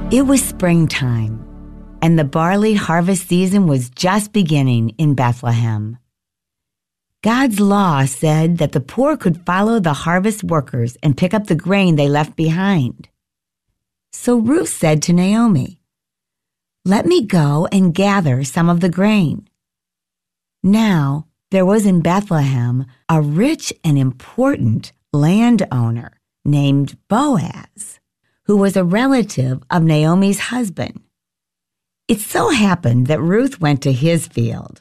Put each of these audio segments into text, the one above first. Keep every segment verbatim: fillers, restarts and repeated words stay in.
It was springtime, and the barley harvest season was just beginning in Bethlehem. God's law said that the poor could follow the harvest workers and pick up the grain they left behind. So Ruth said to Naomi, "Let me go and gather some of the grain." Now, there was in Bethlehem a rich and important landowner named Boaz, who was a relative of Naomi's husband. It so happened that Ruth went to his field.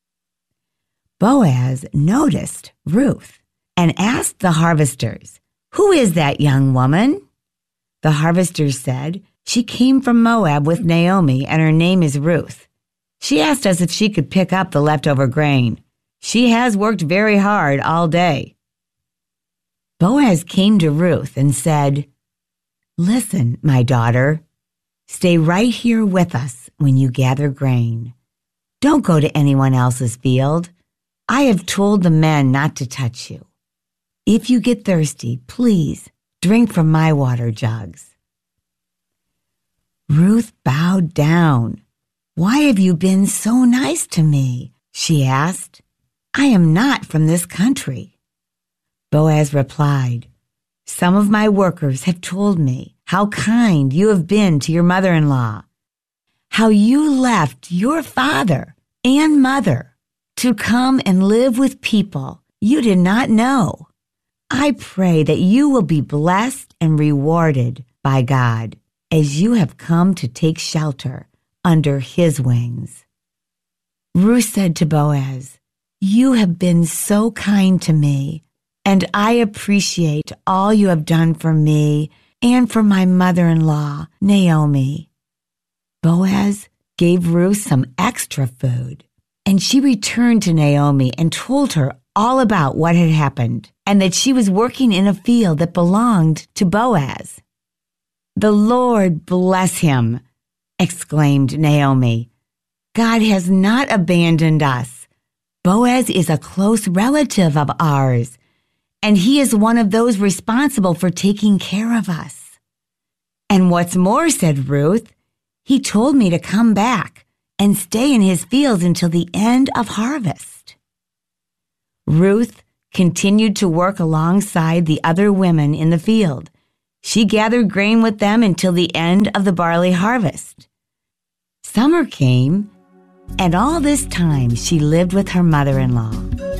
Boaz noticed Ruth and asked the harvesters, "Who is that young woman?" The harvesters said, "She came from Moab with Naomi, and her name is Ruth. She asked us if she could pick up the leftover grain. She has worked very hard all day." Boaz came to Ruth and said, "Listen, my daughter, stay right here with us when you gather grain. Don't go to anyone else's field. I have told the men not to touch you. If you get thirsty, please drink from my water jugs." Ruth bowed down. "Why have you been so nice to me?" she asked. "I am not from this country." Boaz replied, "Some of my workers have told me how kind you have been to your mother-in-law, how you left your father and mother to come and live with people you did not know. I pray that you will be blessed and rewarded by God as you have come to take shelter under his wings." Ruth said to Boaz, "You have been so kind to me, and I appreciate all you have done for me and for my mother-in-law, Naomi." Boaz gave Ruth some extra food, and she returned to Naomi and told her all about what had happened and that she was working in a field that belonged to Boaz. "The Lord bless him," exclaimed Naomi. "God has not abandoned us. Boaz is a close relative of ours, and he is one of those responsible for taking care of us. And what's more," said Ruth, "he told me to come back and stay in his fields until the end of harvest." Ruth continued to work alongside the other women in the field. She gathered grain with them until the end of the barley harvest. Summer came, and all this time she lived with her mother-in-law.